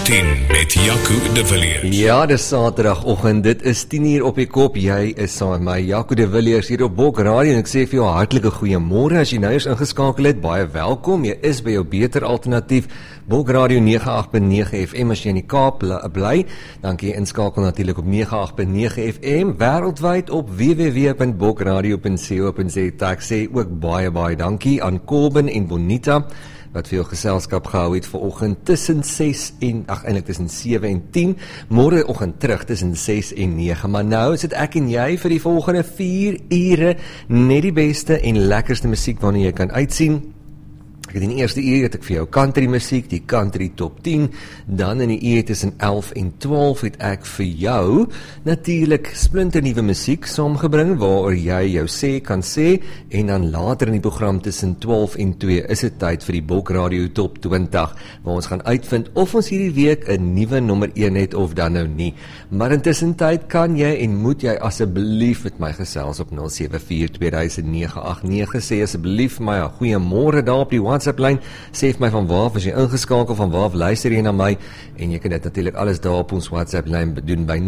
10 met Jaco de Villiers. Ja, dis Saterdagoggend, dit is 10:00 op die kop. Jy is saam met my, Jaco de Villiers, hier op Bok Radio, en ek sê vir jou hartlike goeiemôre. As jy nou eens ingeskakel het, baie welkom. Jy is by jou beter alternatief, Bok Radio 98.9 FM. As jy in die Kaap bly, dan kan jy inskakel natuurlik op 98.9 FM, wêreldwyd op www.bokradio.co.za. Ek sê ook baie dankie aan Colben en Bonita, wat vir jou geselskap gehou het vanoggend tussen 7 en 10, môreoggend terug tussen 6 en 9, maar nou is dit ek en jy vir die volgende 4 ure, net die beste en lekkerste musiek waarna jy kan uitsien. Ek het in die eerste uur het ek vir jou country musiek, die country top 10, dan in die uur tussen 11 en 12 het ek vir jou natuurlik splinternuwe musiek saamgebring, waar jy jou sê kan sê, en dan later in die program tussen 12 en 2 is dit tyd vir die Bok Radio Top 20, waar ons gaan uitvind of ons hierdie week 'n nuwe nommer 1 het of dan nou nie. Maar intussen tyd kan jy en moet jy asseblief met my gesels op 074-2009-89, sê asseblief vir my 'n goeiemôre daar op die WhatsApp-lyn, sê vir my van waar is jy ingeskakel, van waar luister jy na my, en jy kan dit natuurlik alles daar op ons WhatsApp-lyn doen by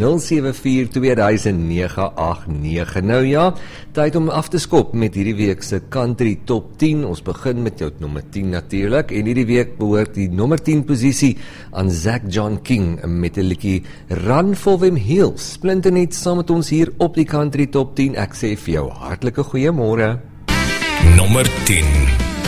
074-2009-89. Nou ja, tyd om af te skop met hierdie week se country top 10, ons begin met jou nommer 10 natuurlik, en hierdie week behoort die nommer 10 posisie aan Zach John King, met 'n liedjie Run for Them Hills, splinternuut saam met ons hier op die country top 10, ek sê vir jou hartlike goeiemôre. Nommer 10.